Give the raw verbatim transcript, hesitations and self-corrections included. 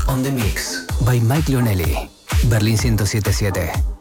On the Mix by Mike Leonelli. Berlín ciento siete punto siete.